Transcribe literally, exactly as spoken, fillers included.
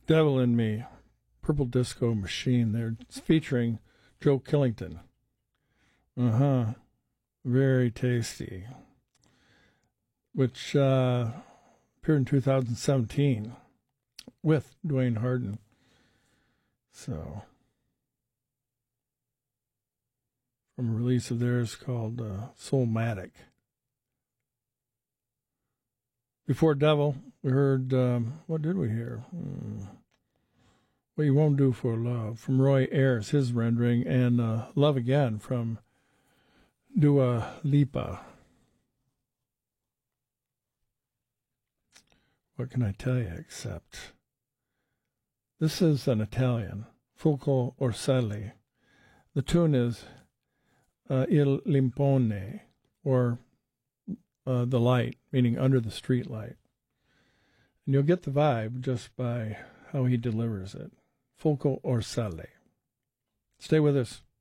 Devil in Me, Purple Disco Machine there. It's featuring Joe Killington. Uh-huh. Very tasty. Which uh, appeared in two thousand seventeen with Dwayne Harden. So, from a release of theirs called uh, Soulmatic. Before Devil, we heard, um, what did we hear? Hmm. What You Won't Do for Love from Roy Ayers, his rendering, and uh, Love Again from Dua Lipa. What can I tell you except this is an Italian, Fulco Orselli. The tune is uh, Il Limpone, or uh, the light, meaning under the street light. And you'll get the vibe just by how he delivers it. Fulco Orselli. Stay with us.